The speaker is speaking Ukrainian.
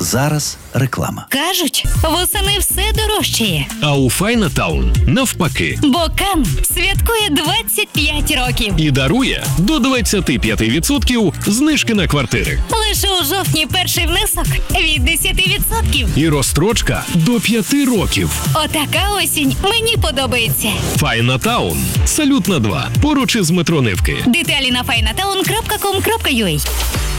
Зараз реклама. Кажуть, восени все дорожчає. А у Файнатаун навпаки. Бо Кан святкує 25 років. І дарує до 25% знижки на квартири. Лише у жовтні перший внесок від 10%. І розстрочка до 5 років. Отака осінь мені подобається. Файнатаун. Салют на 2. Поруч із метро Нивки. Деталі на finatown.com.ua.